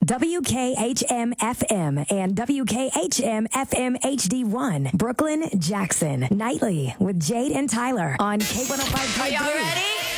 WKHM FM and WKHM FM HD1, Brooklyn, Jackson. Nightly with Jade and Tyler on K105.3. Are y'all ready?